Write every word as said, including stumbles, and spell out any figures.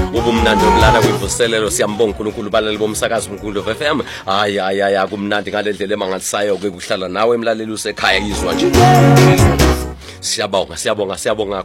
ubumnandi okulala kwivuselelo siyambonga uNkulunkulu balali bomsakazi uNkulunkulu F M hayi hayi hayi kumnandi ngalendlela emangalisayo ke kuhlala nawe emlaleli usekhaya izwa nje siyabonga siyabonga siyabonga